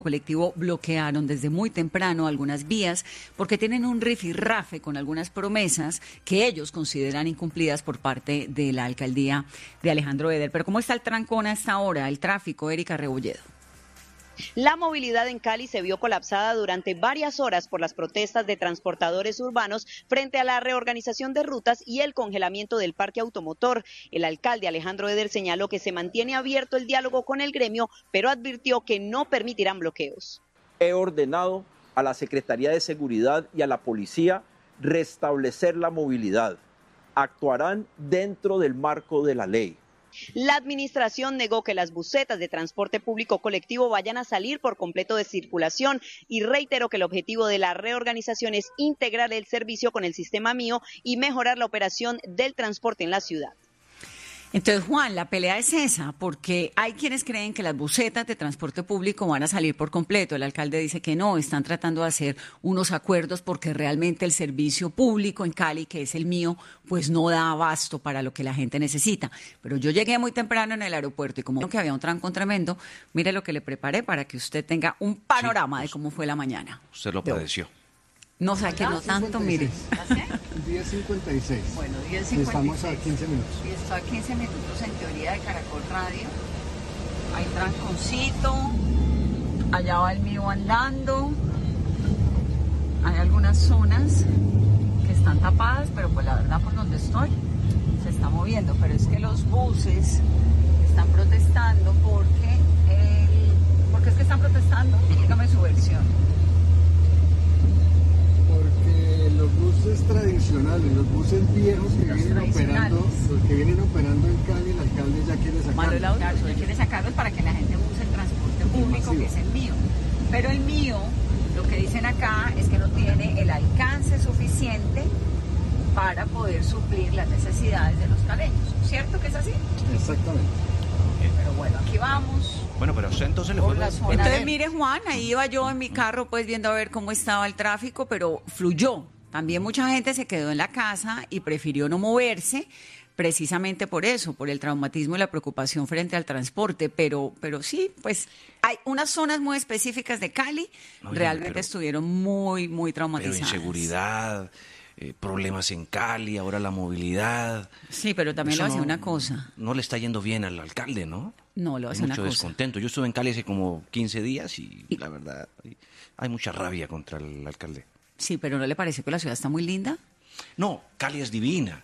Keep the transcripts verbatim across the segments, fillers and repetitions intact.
colectivo bloquearon desde muy temprano algunas vías porque tienen un rifirrafe con algunas promesas que ellos consideran incumplidas por parte de la alcaldía de Alejandro Eder. Pero ¿cómo está el trancón a esta hora, el tráfico, Erika Rebolledo? La movilidad en Cali se vio colapsada durante varias horas por las protestas de transportadores urbanos frente a la reorganización de rutas y el congelamiento del parque automotor. El alcalde Alejandro Eder señaló que se mantiene abierto el diálogo con el gremio, pero advirtió que no permitirán bloqueos. He ordenado a la Secretaría de Seguridad y a la Policía restablecer la movilidad. Actuarán dentro del marco de la ley. La administración negó que las busetas de transporte público colectivo vayan a salir por completo de circulación y reiteró que el objetivo de la reorganización es integrar el servicio con el sistema mío y mejorar la operación del transporte en la ciudad. Entonces, Juan, la pelea es esa, porque hay quienes creen que las busetas de transporte público van a salir por completo. El alcalde dice que no, están tratando de hacer unos acuerdos porque realmente el servicio público en Cali, que es el mío, pues no da abasto para lo que la gente necesita. Pero yo llegué muy temprano en el aeropuerto y como que había un trancón tremendo, mire lo que le preparé para que usted tenga un panorama sí, pues, de cómo fue la mañana. Usted lo padeció. No, o sea, que no tanto, mire. diez cincuenta y seis. Bueno, diez cincuenta y seis. Estamos a quince minutos. Y estoy a quince minutos en teoría de Caracol Radio. Hay tranconcito. Allá va el mío andando. Hay algunas zonas que están tapadas, pero pues la verdad por donde estoy se está moviendo. Pero es que los buses están protestando porque... El... ¿Por qué es que están protestando? Dígame su versión. Los buses tradicionales, los buses viejos que vienen operando, los que vienen operando en Cali, el alcalde ya quiere sacarlos. Claro, ya quiere sacarlos para que la gente use el transporte público, que es el mío. Pero el mío, lo que dicen acá es que no tiene el alcance suficiente para poder suplir las necesidades de los caleños. ¿Cierto que es así? Exactamente. Pero bueno, aquí vamos. Bueno, pero usted entonces le fue... Entonces, mire, Juan, ahí iba yo en mi carro, pues, viendo a ver cómo estaba el tráfico, pero fluyó. También mucha gente se quedó en la casa y prefirió no moverse, precisamente por eso, por el traumatismo y la preocupación frente al transporte. Pero, pero sí, pues, hay unas zonas muy específicas de Cali, Oye, realmente pero, estuvieron muy, muy traumatizadas. Pero inseguridad... Eh, problemas en Cali, ahora la movilidad. Sí, pero también Eso lo hace no, una cosa. No le está yendo bien al alcalde, ¿no? No, lo hace hay una mucho cosa. descontento. Yo estuve en Cali hace como quince días y, y la verdad hay, hay mucha rabia contra el alcalde. Sí, pero ¿no le parece que la ciudad está muy linda? No, Cali es divina.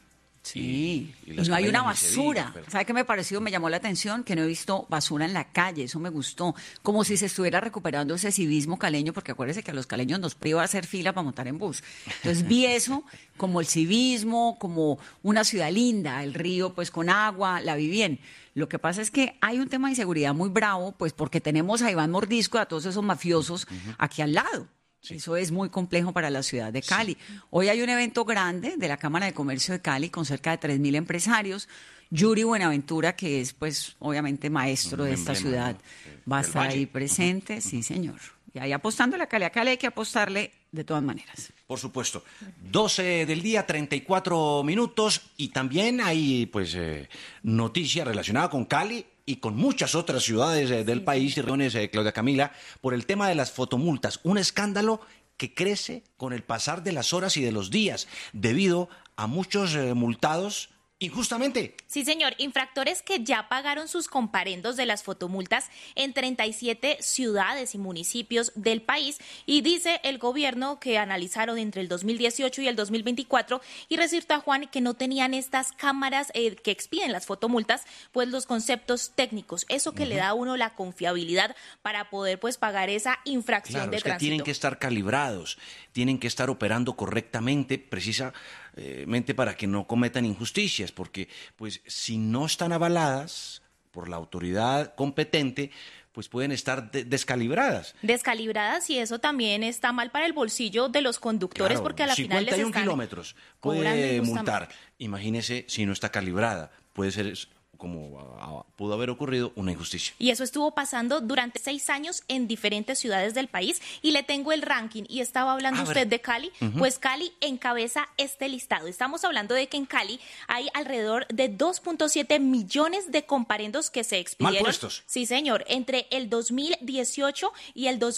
Sí, y, y, y no hay una basura. Diga, pero... ¿Sabe qué me pareció? Me llamó la atención que no he visto basura en la calle, eso me gustó. Como si se estuviera recuperando ese civismo caleño, porque acuérdese que a los caleños nos priva hacer fila para montar en bus. Entonces vi eso como el civismo, como una ciudad linda, el río pues con agua, la vi bien. Lo que pasa es que hay un tema de inseguridad muy bravo, pues porque tenemos a Iván Mordisco y a todos esos mafiosos uh-huh. aquí al lado. Sí. Eso es muy complejo para la ciudad de Cali. Sí. Hoy hay un evento grande de la Cámara de Comercio de Cali con cerca de tres mil empresarios. Yuri Buenaventura, que es pues obviamente maestro un de esta emblema, ciudad, ¿no? va a estar ahí presente. Uh-huh. Sí, señor. Y ahí apostándole a Cali. A Cali hay que apostarle de todas maneras. Por supuesto. doce del día, treinta y cuatro minutos. Y también hay pues eh, noticia relacionada con Cali y con muchas otras ciudades eh, del sí, país y regiones, eh, Claudia Camila, por el tema de las fotomultas. Un escándalo que crece con el pasar de las horas y de los días, debido a muchos eh, multados injustamente. Sí, señor. Infractores que ya pagaron sus comparendos de las fotomultas en treinta y siete ciudades y municipios del país. Y dice el gobierno que analizaron entre el dos mil dieciocho y el dos mil veinticuatro y resulta, Juan, que no tenían estas cámaras eh, que expiden las fotomultas, pues los conceptos técnicos. Eso que uh-huh. le da a uno la confiabilidad para poder pues pagar esa infracción claro, de es que tránsito. Tienen que estar calibrados, tienen que estar operando correctamente, precisa mente para que no cometan injusticias, porque pues si no están avaladas por la autoridad competente, pues pueden estar de- descalibradas. Descalibradas, y eso también está mal para el bolsillo de los conductores, claro, porque a la final les están kilómetros puede multar. Imagínese si no está calibrada, puede ser como uh, pudo haber ocurrido, una injusticia. Y eso estuvo pasando durante seis años en diferentes ciudades del país. Y le tengo el ranking. Y estaba hablando usted de Cali. Uh-huh. Pues Cali encabeza este listado. Estamos hablando de que en Cali hay alrededor de dos punto siete millones de comparendos que se expidieron. ¿Mal puestos? Sí, señor. Entre el dos mil dieciocho y el dos